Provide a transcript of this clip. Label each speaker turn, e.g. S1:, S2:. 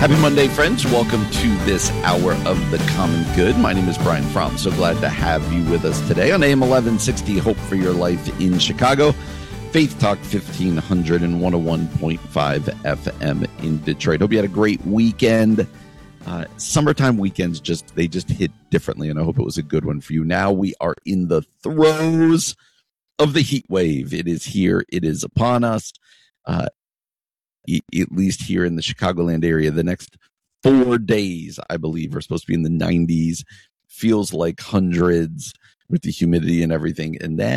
S1: Happy Monday, friends. Welcome to this hour of The Common Good. My name is Brian Fromm. So glad to have you with us today on AM 1160, Hope for Your Life in Chicago, Faith Talk 1500 and 101.5 FM in Detroit. Hope you had a great weekend. Summertime weekends, they just hit differently, and I hope it was a good one for you. Now we are in the throes of the heat wave. It is here. It is upon us. At least here in the Chicagoland area, the next 4 days, I believe, are supposed to be in the 90s. Feels like hundreds with the humidity and everything. And then